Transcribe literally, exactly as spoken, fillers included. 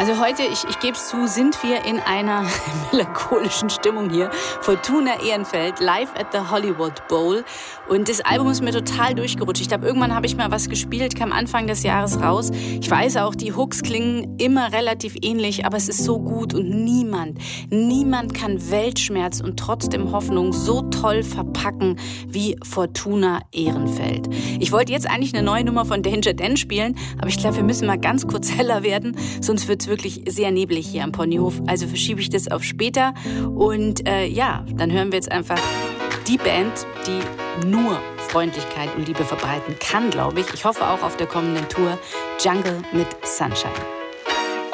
Also heute, ich, ich gebe es zu, sind wir in einer melancholischen Stimmung hier. Fortuna Ehrenfeld, live at the Hollywood Bowl. Und das Album ist mir total durchgerutscht. Ich glaube, irgendwann habe ich mal was gespielt, kam Anfang des Jahres raus. Ich weiß auch, die Hooks klingen immer relativ ähnlich, aber es ist so gut und niemand, niemand kann Weltschmerz und trotzdem Hoffnung so toll verpacken wie Fortuna Ehrenfeld. Ich wollte jetzt eigentlich eine neue Nummer von Danger Dan spielen, aber ich glaube, wir müssen mal ganz kurz heller werden, sonst wird es wirklich sehr neblig hier am Ponyhof. Also verschiebe ich das auf später. Und äh, ja, dann hören wir jetzt einfach die Band, die nur Freundlichkeit und Liebe verbreiten kann, glaube ich. Ich hoffe auch auf der kommenden Tour Jungle mit Sunshine.